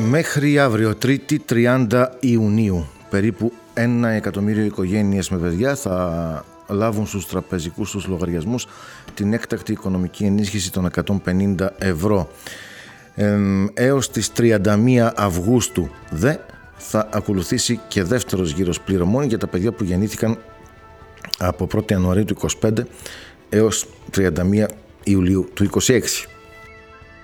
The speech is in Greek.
Μέχρι αύριο, Τρίτη 30 Ιουνίου, περίπου 1 εκατομμύριο οικογένειες με παιδιά θα λάβουν στους τραπεζικούς τους λογαριασμούς την έκτακτη οικονομική ενίσχυση των 150 ευρώ. Έως τις 31 Αυγούστου θα ακολουθήσει και δεύτερος γύρος πληρωμών για τα παιδιά που γεννήθηκαν από 1η Ιανουαρίου του 2025 έως 31 Ιουλίου του 2026.